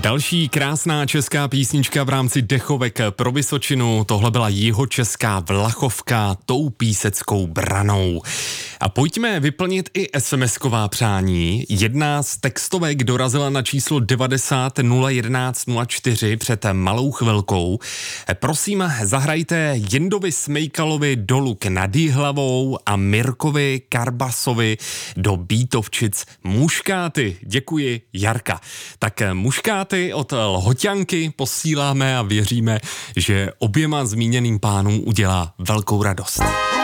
Další krásná česká písnička v rámci dechovek pro Vysočinu. Tohle byla jihočeská Vlachovka tou Píseckou branou. A pojďme vyplnit i SMS-ková přání. Jedna z textovek dorazila na číslo 90 011 04 před malou chvilkou. Prosím, zahrajte Jindovi Smejkalovi do Luk nad Jihlavou a Mirkovi Karbasovi do Bítovčic Muškáty. Děkuji, Jarka. Tak Muškáty od Lhoťanky posíláme a věříme, že oběma zmíněným pánům udělá velkou radost.